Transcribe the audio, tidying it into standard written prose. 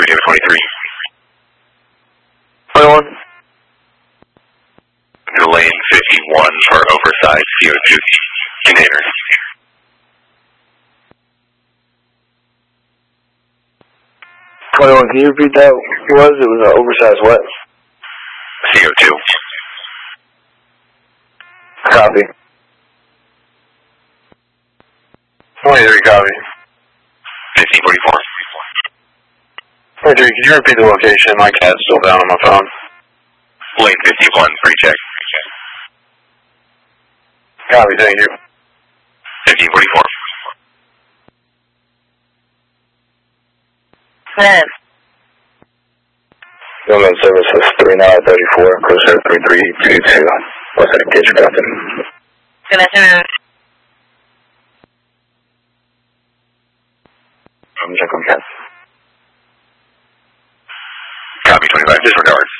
David 23. 21. Into lane 51 for oversized CO2 container. Can you repeat that? It was an oversized what? CO2. Copy. 23, copy. 1544. 23, could you repeat the location? My cat's still down on my phone. Lane 51, pre-check. Copy, thank you. 1544. Women services 3934, closer 3322. What's that engagement, Captain? Good afternoon. Check on Cat. Copy 25, disregard.